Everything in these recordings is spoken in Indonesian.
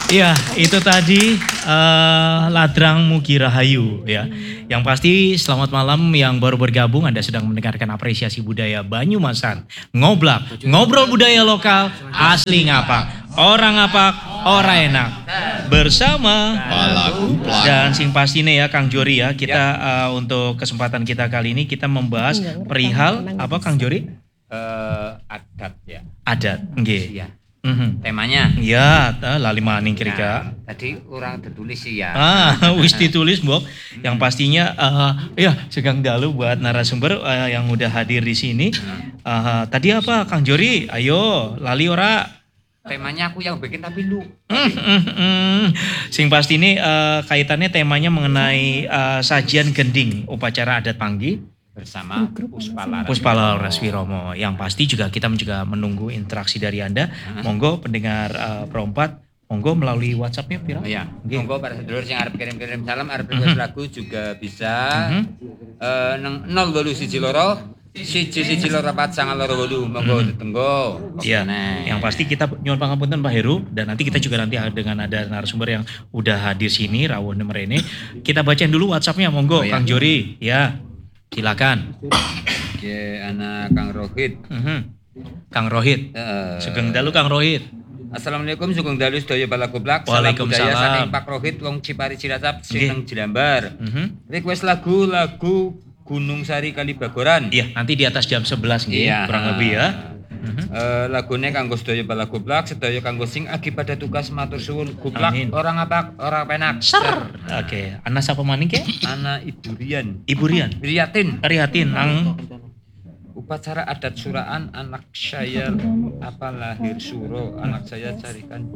Iya, itu tadi Ladrang Mugi Rahayu ya. Yang pasti selamat malam yang baru bergabung, Anda sedang mendengarkan apresiasi budaya Banyumasan. Ngoblak, ngobrol budaya lokal, asli ngapak, orang ngapak, orang enak. Bersama dan sing pastinya ya Kang Jori ya. Kita untuk kesempatan kita kali ini kita membahas perihal apa Kang Jori? Adat ya. Adat, nggih. Ya. Temanya. Ya, lali maning kira. Tadi orang tertulis sih ya. Wis ditulis Mbok. Yang pastinya ya segang dalu buat narasumber yang udah hadir di sini. Tadi apa Kang Jori? Ayo, lali ora? Temanya aku yang bikin tapi lu. Sing pasti ini kaitannya temanya mengenai sajian gending upacara adat Panggi bersama Puspala Raswiromo. Yang pasti juga kita juga menunggu interaksi dari Anda. Monggo pendengar Perompat, monggo melalui WhatsApp-nya Pira. Iya. Monggo para sedulur yang arep kirim-kirim salam, arep request lagu juga bisa. Nang 081 loro 1 loro 4 9 loro 8 monggo ditenggo. Iya. Yang pasti kita nyuwun pangapunten Pak Heru, dan nanti kita juga nanti dengan ada narasumber yang udah hadir sini rawuh nemrene. Kita bacain dulu WhatsApp-nya monggo Kang Jori. Ya. Silakan. Oke, anak Kang Rohit. Kang Rohit. Sugeng dalu Kang Rohit. Assalamualaikum sugeng dalu sedaya bala goblak. Salam budaya saking Pak Rohit wong Cipari Cilacap sing Jelambar. Request lagu Gunung Sari Kalibagoran. Iya, nanti di atas jam 11 nggih, kurang lebih ya. Lagune kanggo sedaya bala goblak, sedaya kanggo sing agi pada tugas matur suwun goblak, orang ngapak, orang penak. Oke, ana sapa maning ke? Ana Ibu Rian. Ibu Rian. Riatin nang upacara adat suraan anak saya lahir suro, anak saya carikan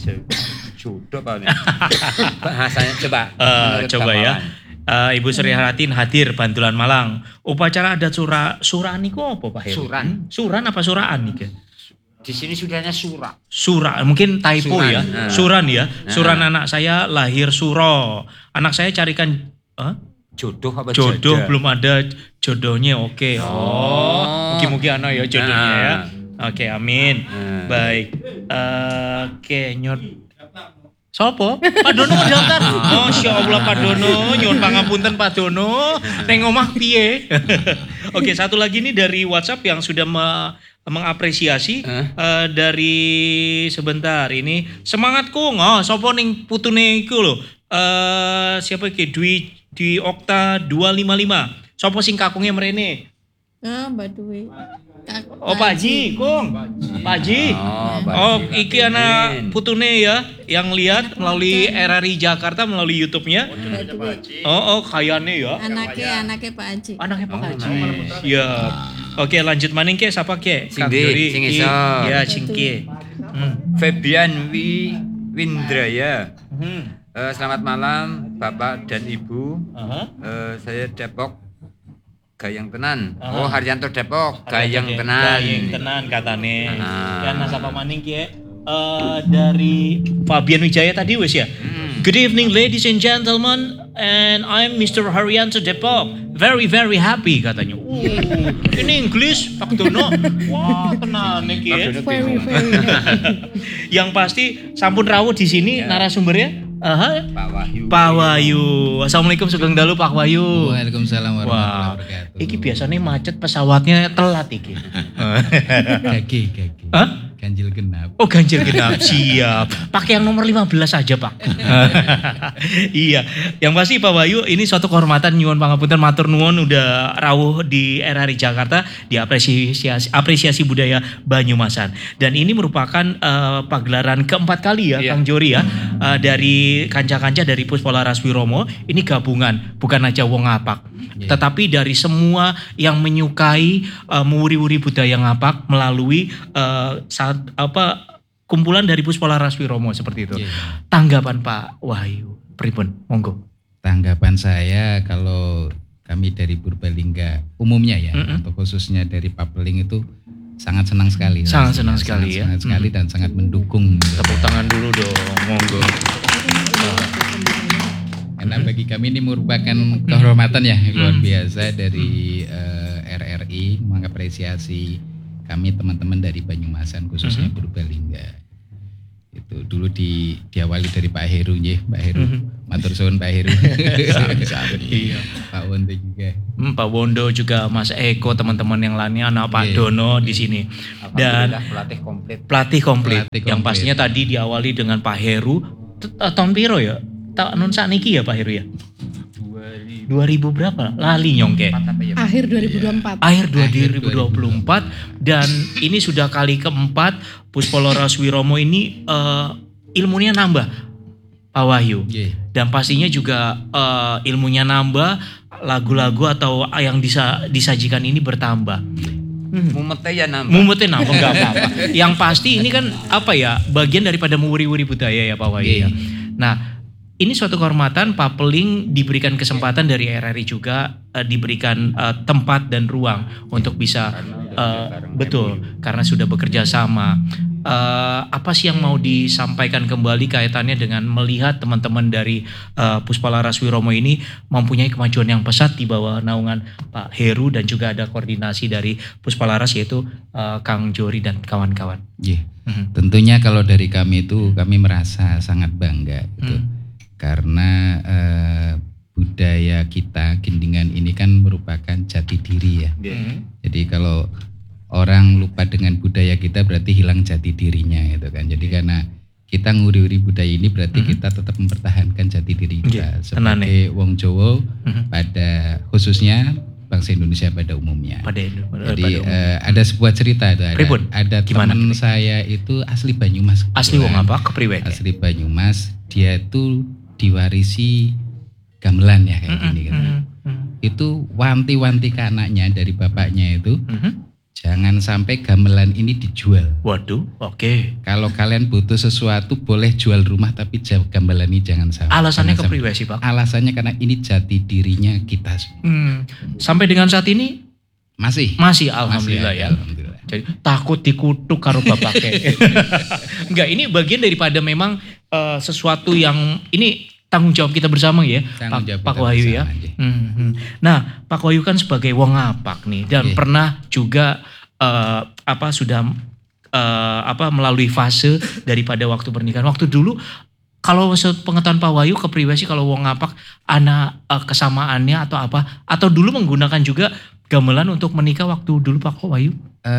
jodoh paling. Bahasanya coba ya. Ibu Sri Haratin hadir Bantulan Malang. Upacara adat suraan niku apa Pak Heru? Suran apa suraan nih? Di sini sudahnya sura. Sura, mungkin typo ya. Suran ya. Suran anak saya lahir suro. Anak saya carikan jodoh apa jodoh jada? Belum ada jodohnya. Oke. Mungkin anak ya jodohnya ya. Oke, amin. Baik. Oke, nyot sopo? Pak Dono daftar. Masya Allah Pak Dono, nyuwun pangapunten Pak Dono. Neng omah piye? Oke, satu lagi nih dari WhatsApp yang sudah mengapresiasi dari sebentar ini. Semangat Kung. Sopo ning putune iku lho. Siapa iki? Dwi Okta 255. Sopo sing kakungnya mrene? Mbak Dwi. Pak Haji, Kung. Pak Haji. Iki anak putune ya yang lihat melalui RRI Jakarta melalui YouTube-nya. Kayane ya. Anaknya Pak Haji. Anaknya Pak Haji. Siap. Oke, lanjut maning ke siapa ke? Kang Jori. Ya, Cingki. Febian Windraya. Selamat malam Bapak dan Ibu. Saya Depok. Gayang tenan. Haryanto Depok. Gayang tenan. Gayang tenan katane. Ya nasapa maning ki dari Fabian Wijaya tadi wis ya. Good evening ladies and gentlemen, and I'm Mr. Haryanto Depok. Very very happy katanya. Ini English Pak Dono. Wah, tenan iki. Very. Yang pasti sampun rawuh di sini narasumbernya. Pak Wahyu. Assalamualaikum sugeng dalu Pak Wahyu. Waalaikumsalam warahmatullahi wabarakatuh. Iki biasanya macet pesawatnya telat iki. Kaki. Ganjil genap. Oh, ganjil genap. Siap. Pakai yang nomor 15 aja, Pak. Iya. Yang pasti Pak Wahyu ini suatu kehormatan nyuwun pangapunten matur nuwun udah rawuh di RRI Jakarta di apresiasi budaya Banyumasan. Dan ini merupakan pagelaran keempat kali ya Kang Jori ya. Dari kanca-kanca dari Puspala Raswiromo ini gabungan, bukan aja wong ngapak. Tetapi dari semua yang menyukai mewuri-wuri budaya ngapak melalui kumpulan dari Puspala Raswiromo seperti itu. Tanggapan Pak Wahyu pripun? Monggo. Tanggapan saya kalau kami dari Purbalingga umumnya ya atau khususnya dari Papeling itu sangat senang sekali. Sangat senang sekali ya. Sangat sekali dan sangat mendukung. Tepuk tangan dulu dong. Monggo. Karena bagi kami ini merupakan kehormatan ya luar biasa dari RRI mengapresiasi kami teman-teman dari Banyumasan khususnya Purbalingga. Itu dulu diawali dari Pak Heru nggih, Pak Heru. Matur suwun Pak Heru. Iya. Pak Wondo juga. Pak Wondo juga Mas Eko, teman-teman yang lainnya, anak Pak Dono di sini. Dan Alhamdulillah pelatih komplit. pelatih komplit. Pelatih Yang komplit. pastinya tadi diawali dengan Pak Heru. Tahun piro ya? Tahun sakniki ya Pak Heru ya? 2000 berapa? Lali nyongke. Akhir 2024. Akhir 2024 dan ini sudah kali keempat Puspolora Swiromo ini ilmunya nambah Pak Wahyu. Nggih. Dan pastinya juga ilmunya nambah, lagu-lagu atau yang disajikan ini bertambah. Mumetnya ya nambah. Mumetnya nambah enggak apa-apa. Yang pasti ini kan apa ya, bagian daripada mewuri-wuri budaya ya Pak Wahyu ya. Nah, ini suatu kehormatan Pak Peling diberikan kesempatan dari RRI juga diberikan tempat dan ruang untuk bisa betul karena sudah bekerja sama. Apa sih yang mau disampaikan kembali kaitannya dengan melihat teman-teman dari Puspalaras Wiromo ini mempunyai kemajuan yang pesat di bawah naungan Pak Heru dan juga ada koordinasi dari Puspalaras yaitu Kang Jori dan kawan-kawan. Nggih. Tentunya kalau dari kami itu kami merasa sangat bangga gitu. Karena budaya kita Gendingan ini kan merupakan jati diri ya. Jadi kalau orang lupa dengan budaya kita berarti hilang jati dirinya gitu kan. Jadi karena kita nguri-uri budaya ini berarti kita tetap mempertahankan jati diri kita sebagai wong Jawa pada khususnya bangsa Indonesia pada umumnya. Jadi ada sebuah cerita itu ada teman saya itu asli Banyumas. Asli wong apa? Kepriwe? Asli Banyumas. Dia itu diwarisi gamelan ya kayak gini gitu. Itu wanti-wanti ke anaknya dari bapaknya itu jangan sampai gamelan ini dijual. Waduh, oke. Kalau kalian butuh sesuatu boleh jual rumah tapi gamelan ini jangan sampai. Alasannya kepriwe sih Pak? Alasannya karena ini jati dirinya kita semua. Sampai dengan saat ini masih alhamdulillah ya. Alhamdulillah. Jadi takut dikutuk karo bapaknya. Enggak, ini bagian daripada memang sesuatu yang ini tanggung jawab kita bersama ya, Pak Wahyu ya. Nah, Pak Wahyu kan sebagai wong ngapak nih dan pernah juga sudah melalui fase daripada waktu pernikahan. Waktu dulu kalau pengetahuan Pak Wahyu kepriwe sih kalau wong ngapak anak kesamaannya atau apa? Atau dulu menggunakan juga gamelan untuk menikah waktu dulu Pak Wahyu?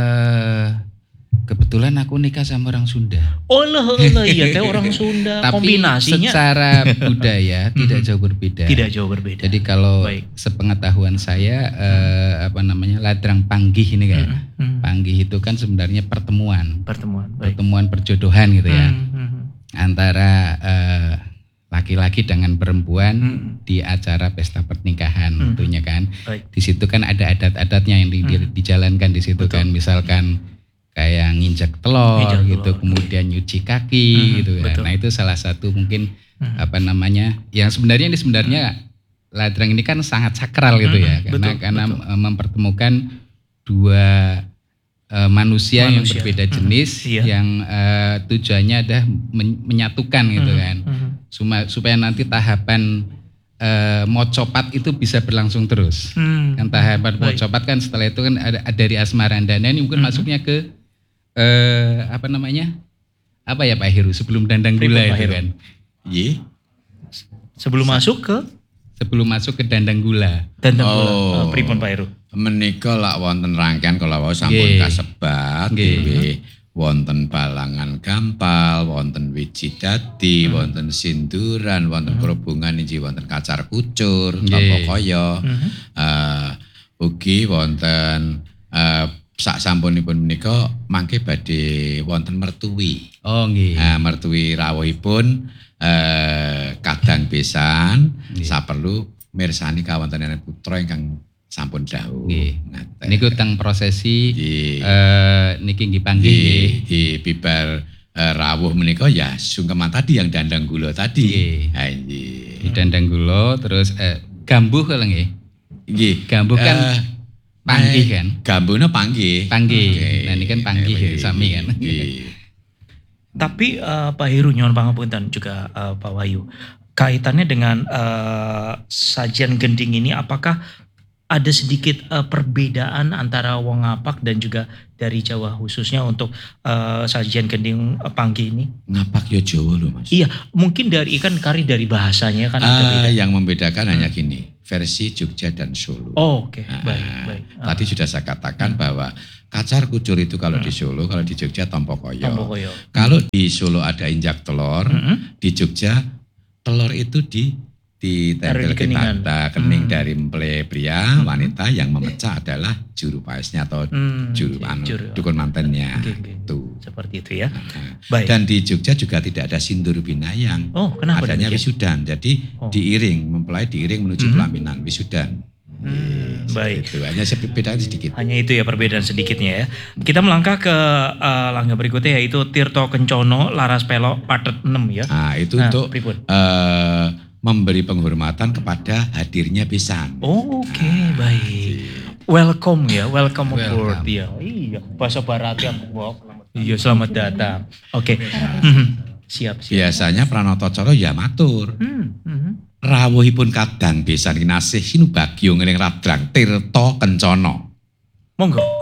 Kebetulan aku nikah sama orang Sunda. Oh iya teh orang Sunda. Tapi kombinasinya secara budaya tidak jauh berbeda. Tidak jauh berbeda. Jadi kalau sepengetahuan saya ladrang panggih ini kan. Panggih itu kan sebenarnya pertemuan. Pertemuan perjodohan gitu ya. Antara laki-laki dengan perempuan di acara pesta pernikahan tentunya kan. Di situ kan ada adat-adatnya yang dijalankan di situ kan. Misalkan kayak nginjak telur gitu, kemudian nyuci kaki gitu ya. Nah itu salah satu mungkin yang sebenarnya ladrang ini kan sangat sakral gitu ya, karena mempertemukan dua manusia yang berbeda jenis yang tujuannya adalah menyatukan gitu kan, supaya nanti tahapan mocopat itu bisa berlangsung terus. Kan tahapan mocopat kan setelah itu kan ada dari asmarandana ini mungkin masuknya ke apa ya Pak Heru sebelum dandang gula itu kan. Sebelum masuk ke dandang gula. Dandang gula. Pripun Pak Heru? Menika lak wonten rangkaian kala wau sampun kasebat nggih. Wonten balangan gampal, wonten wiji dadi, wonten sinduran, wonten kerubungan inji wonten kacar kucur, apa kaya. Ugi wonten sak sampunipun menika mangke badhe wonten mertui. Oh nggih. Mertui rawuhipun kadang besan saperlu mirsani kawontenan putra ingkang sampun dahulu. Niku teng prosesi niki nggih panggih nggih bibar rawuh menika ya sungkeman tadi yang dandang gula tadi. Ha nggih. Di dandang gula terus gambuh kalau nggih. Nggih, gambuh kan panggih kan? Gambuhna panggih. Nah ini kan panggih sami kan. Tapi Pak Heru nyuwun pangapunten juga Pak Wahyu. Kaitannya dengan sajian gending ini apakah ada sedikit perbedaan antara wong ngapak dan juga dari Jawa khususnya untuk sajian gending panggih ini? Ngapak ya Jawa loh Mas. Iya, mungkin dari ikan kari dari bahasanya kan ada beda. Yang membedakan hanya gini, versi Jogja dan Solo. Oh, oke. Baik. Tadi sudah saya katakan bahwa kacar kucur itu kalau di Solo, kalau di Jogja tompo koyo. Kalau di Solo ada injak telur, di Jogja telur itu ditempel ke tata kening dari mempelai pria, wanita yang memecah adalah juru paesnya atau dukun mantennya. Itu. Seperti itu ya. Baik. Dan di Jogja juga tidak ada sindur binayang. Oh, kenapa? Adanya wisudan. Jadi diiring, mempelai diiring menuju pelaminan wisudan. Baik. Itu hanya beda sedikit. Hanya itu ya perbedaan sedikitnya ya. Kita melangkah ke langkah berikutnya yaitu Tirto Kencono Laras Pelok Padet 6 ya. Nah, itu untuk memberi penghormatan kepada hadirnya besan. Oke, baik. Welcome ya, welcome aboard ya. Iya, bahasa barat ya, iya, selamat datang. Oke. Siap. Biasanya Pranoto Coro ya matur. Rawuhipun kadang besan kinasih sinubagyo ngeling radrang Tirto Kencono. Monggo.